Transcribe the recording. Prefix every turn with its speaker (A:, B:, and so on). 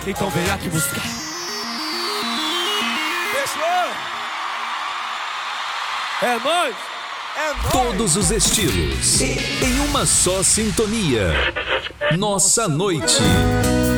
A: Então vem aqui buscar. Fechou? É nóis! É nóis!
B: Todos os estilos em uma só sintonia. Nossa noite.